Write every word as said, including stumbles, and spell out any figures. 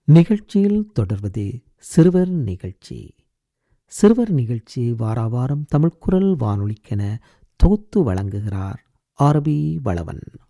நிகழ்ச்சியில் தொடர்வது சிறுவர் நிகழ்ச்சி. சிறுவர் நிகழ்ச்சி வாராவாரம் தமிழ்குரல் வானொலிக்கென தொகுத்து வழங்குகிறார் ஆர் பி வளவன்.